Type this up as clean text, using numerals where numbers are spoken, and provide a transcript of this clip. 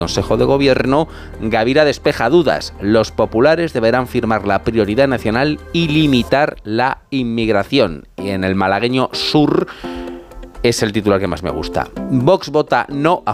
Consejo de Gobierno, Gavira despeja dudas. Los populares deberán firmar la prioridad nacional y limitar la inmigración. Y en el malagueño sur es el titular que más me gusta. Vox vota no a